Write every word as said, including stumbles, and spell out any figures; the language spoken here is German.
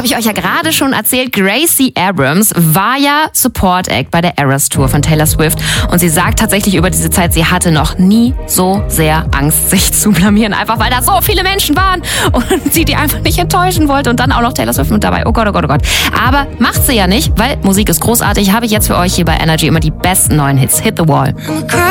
habe ich euch ja gerade schon erzählt, Gracie Abrams war ja Support Act bei der Eras Tour von Taylor Swift. Und sie sagt tatsächlich über diese Zeit, sie hatte noch nie so sehr Angst, sich zu blamieren. Einfach weil da so viele Menschen waren und sie die einfach nicht enttäuschen wollte. Und dann auch noch Taylor Swift mit dabei. Oh Gott, oh Gott, oh Gott. Aber macht sie ja nicht, weil Musik ist großartig. Habe ich jetzt für euch hier bei Energy immer die besten neuen Hits. Hit the Wall.